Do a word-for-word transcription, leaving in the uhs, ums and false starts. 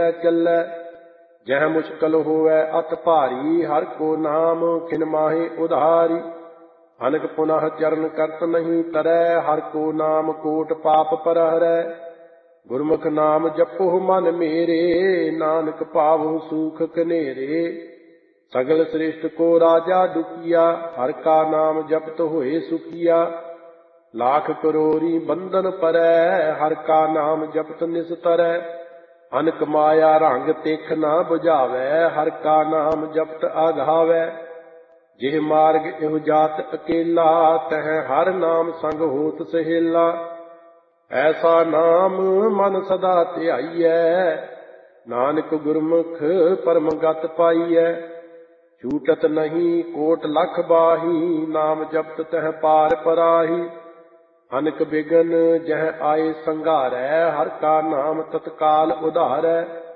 ਹਿਰਦੈ ਚੱਲੈ। ਜਹ ਮੁਸ਼ਕਲ ਹੋਵੈ ਅਤ ਭਾਰੀ, ਹਰਿ ਕੋ ਨਾਮ ਖਿਨ ਮਾਹੇ ਉਧਾਰੀ। ਅਨਕ ਪੁਨਹ ਚਰਨ ਕਰਤ ਨਹੀਂ ਤਰੈ, ਹਰਿ ਕੋ ਨਾਮ ਕੋਟ ਪਾਪ ਪਰ ਹਰੈ। ਗੁਰਮੁਖ ਨਾਮ ਜਪੋ ਮਨ ਮੇਰੇ, ਨਾਨਕ ਪਾਵਹੁ ਸੂਖ ਕਨੇਰੇ। ਸਗਲ ਸ੍ਰਿਸ਼ਟ ਕੋ ਰਾਜਾ ਦੁਖੀਆ, ਹਰਿ ਕਾ ਨਾਮ ਜਪਤ ਹੋਏ ਸੁਖੀਆ। ਲਾਖ ਕਰੋੜੀ ਬੰਧਨ ਪਰੈ, ਹਰਿ ਕਾ ਨਾਮ ਜਪਤ ਨਿਸਤਰੈ। ਅਨਕ ਮਾਇਆ ਰੰਗ ਤਿਖ ਨਾ ਬੁਝਾਵੈ, ਹਰਿ ਕਾ ਨਾਮ ਜਪਤ ਆਘਾਵੈ। ਜਿਹ ਮਾਰਗ ਇਹੋ ਜਾਤ ਅਕੇਲਾ, ਤਹ ਹਰਿ ਨਾਮ ਸੰਗ ਹੋਤ ਸਹੇਲਾ। ਐਸਾ ਨਾਮ ਮਨ ਸਦਾ ਧਿਆਈਐ, ਨਾਨਕ ਗੁਰਮੁਖ ਪਰਮ ਗਤ ਪਾਈਐ। ਛੂਟਤ ਨਹੀਂ ਕੋਟ ਲਖ ਬਾਹੀ, ਨਾਮ ਜਪਤ ਤਹ ਪਾਰ ਪਰਾਹੀ। ਅਨਕ ਬਿਗਨ ਜਹ ਆਏ ਸੰਘਾਰੈ, ਹਰਿ ਕਾ ਨਾਮ ਤਤਕਾਲ ਉਧਾਰੈ।